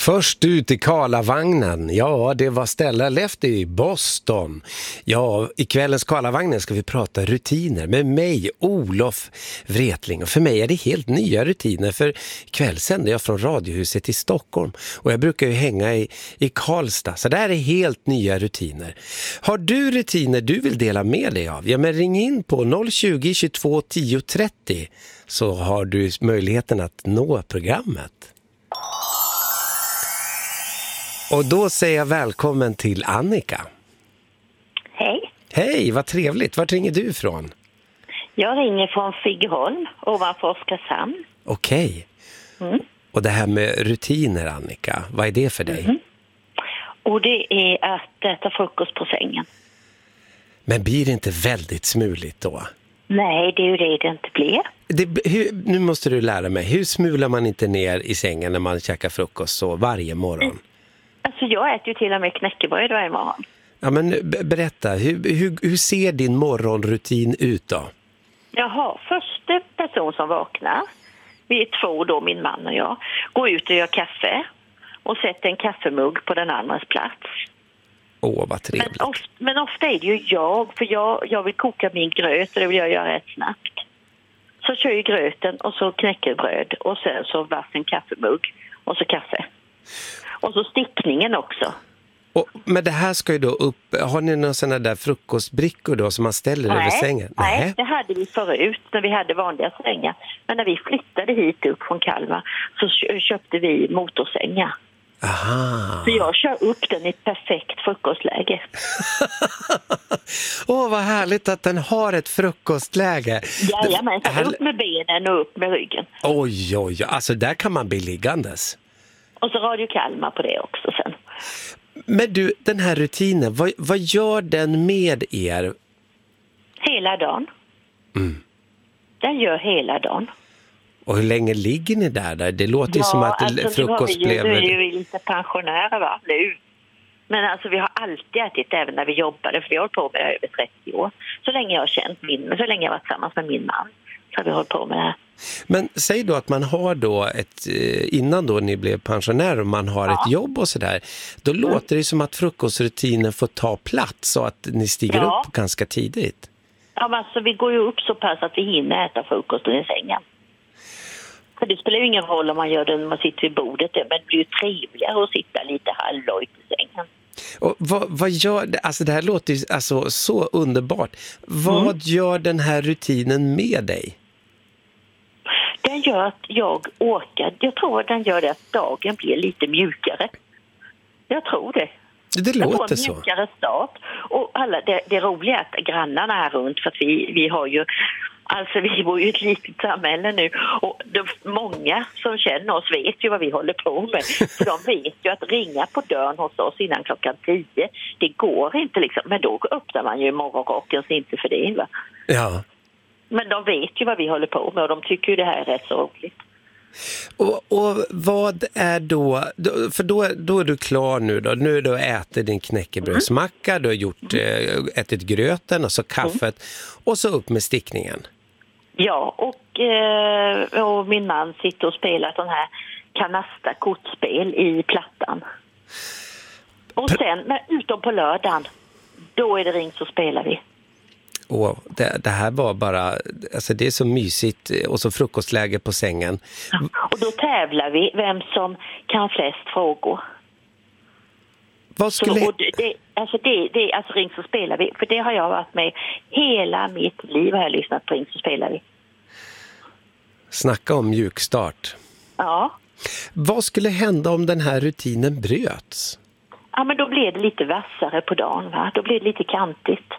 Först ut i Karlavagnen, ja det var Stella Lefty i Boston. Ja, i kvällens Karlavagnen ska vi prata rutiner med mig, Olof Wretling. Och för mig är det helt nya rutiner, för ikväll sänder jag från Radiohuset i Stockholm. Och jag brukar ju hänga i Karlstad, så det här är helt nya rutiner. Har du rutiner du vill dela med dig av? Ja, men ring in på 020 22 10 30 så har du möjligheten att nå programmet. Och då säger jag välkommen till Annika. Hej. Hej, vad trevligt. Vart ringer du ifrån? Jag ringer från Figeholm, ovanför Oskarshamn. Okej. Och det här med rutiner, Annika, vad är det för dig? Och det är att äta frukost på sängen. Men blir det inte väldigt smuligt då? Nej, det är ju det inte blir. Nu måste du lära mig, hur smular man inte ner i sängen när man käkar frukost så varje morgon? Alltså jag äter ju till och med knäckebröd varje morgon. Ja, men berätta, hur ser din morgonrutin ut då? Jag har första person som vaknar. Vi är två då, min man och jag. Går ut och gör kaffe. Och sätter en kaffemugg på den andras plats. Åh, vad trevligt. Men ofta är det ju för jag vill koka min gröt och det vill jag göra rätt snabbt. Så kör jag gröten och så knäckebröd och sen så vatten kaffemugg och så kaffe. Och så stickningen också. Men det här ska ju då upp... Har ni några sådana där frukostbrickor då som man ställer över sängen? Nej, det hade vi förut när vi hade vanliga sängar. Men när vi flyttade hit upp från Kalmar så köpte vi motorsängar. Aha. Så jag kör upp den i ett perfekt frukostläge. Vad härligt att den har ett frukostläge. Jajamän, upp med benen och upp med ryggen. Oj, alltså där kan man bli liggandes. Och så Radio Kalmar på det också sen. Men du, den här rutinen, vad gör den med er? Hela dagen. Den gör hela dagen. Och hur länge ligger ni där? Det låter ju som att alltså, frukost blev... Nu är vi lite pensionärer va, nu. Men alltså vi har alltid ätit även när vi jobbade, för vi har hållit på med det över 30 år. Så länge jag har känt så länge jag varit tillsammans med min man så har vi hållit på med det här. Men säg då att man har då innan då ni blev pensionärer och man har ett jobb och sådär. Då låter det som att frukostrutinen får ta plats så att ni stiger upp ganska tidigt. Ja, men alltså vi går ju upp så pass att vi hinner äta frukosten i sängen. För det spelar ju ingen roll om man gör det när man sitter vid bordet. Men det blir ju trevligare att sitta lite halvlojt i sängen. Och vad gör det? Alltså det här låter ju alltså så underbart. Vad gör den här rutinen med dig? Den gör att jag orkar. Jag tror att den gör det att dagen blir lite mjukare. Jag tror det. Det låter så. En mjukare start. Och det roliga är att grannarna här runt, för att vi har ju... Alltså vi bor ju i ett litet samhälle nu och många som känner oss vet ju vad vi håller på med. För de vet ju att ringa på dörren hos oss innan 10:00, det går inte liksom. Men då öppnar man ju morgonrocken så inte för det va. Ja. Men de vet ju vad vi håller på med och de tycker ju det här är rätt så roligt. Och vad är då, för då är du klar nu då. Nu är du ätit din knäckebrödsmacka, du har gjort ätit gröten och så kaffet och så upp med stickningen. Ja, och min man sitter och spelar sån här kanasta-kortspel i plattan. Och sen, utom på lördagen, då är det ring så spelar vi. Och det här var bara, alltså det är så mysigt och så frukostläge på sängen. Ja, och då tävlar vi vem som kan flest frågor. Vad skulle... Så, alltså ring så spelar vi, för det har jag varit med hela mitt liv har jag lyssnat på ring så spelar vi. Snacka om mjukstart. Ja. Vad skulle hända om den här rutinen bröts? Ja, men då blir det lite vassare på dagen va? Då blir det lite kantigt.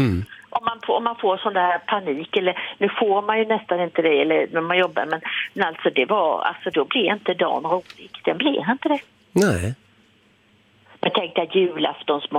Om man får sån där panik, eller nu får man ju nästan inte det eller när man jobbar, men alltså då blir inte dagen rolig. Den blir inte det. Nej. Jag tänkte att julaftons